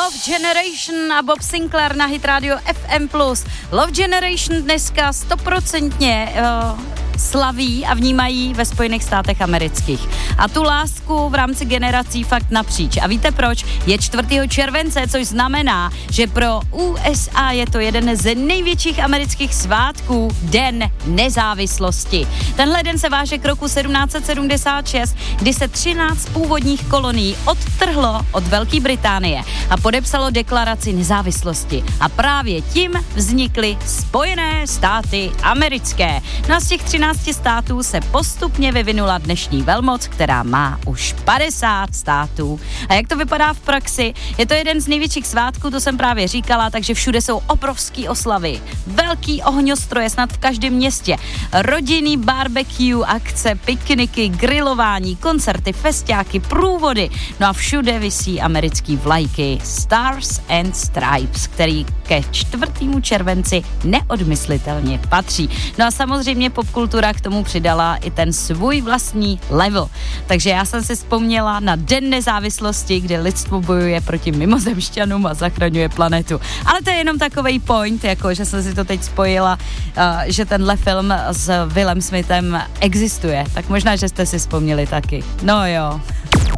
Love Generation a Bob Sinclair na Hit Radio FM+. Love Generation dneska 100% slaví a vnímají ve Spojených státech amerických. A tu lásku v rámci generací fakt napříč. A víte proč? Je 4. července, což znamená, že pro USA je to jeden z největších amerických svátků, Den nezávislosti. Tenhle den se váže k roku 1776, kdy se 13 původních kolonií odtrhlo od Velké Británie a podepsalo deklaraci nezávislosti. A právě tím vznikly Spojené státy americké. No z těch 13 států se postupně vyvinula dnešní velmoc, která má už 50 států. A jak to vypadá v praxi? Je to jeden z největších svátků, to jsem právě říkala, takže všude jsou obrovský oslavy. Velký ohňostroje snad v každém městě. Rodinný barbecue, akce, pikniky, grilování, koncerty, festiáky, průvody. No a všude visí americký vlajky Stars and Stripes, který ke 4. červenci neodmyslitelně patří. No a samozřejmě popkultura k tomu přidala i ten svůj vlastní level. Takže já jsem si vzpomněla na Den nezávislosti, kde lidstvo bojuje proti mimozemšťanům a zachraňuje planetu. Ale to je jenom takovej point, jako že jsem si to teď spojila, že tenhle film s Willem Smithem existuje. Tak možná, že jste si vzpomněli taky. No jo.